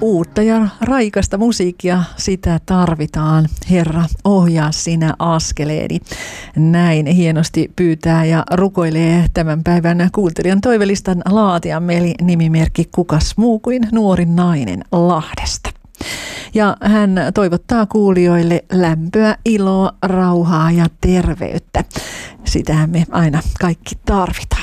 Uutta ja raikasta musiikkia, sitä tarvitaan. Herra, ohjaa sinä askeleeni. Näin hienosti pyytää ja rukoilee tämän päivän kuuntelijan toivelistan laatijamme, eli nimimerkki kukas muu kuin nuori nainen Lahdesta. Ja hän toivottaa kuulijoille lämpöä, iloa, rauhaa ja terveyttä. Sitähän me aina kaikki tarvitaan.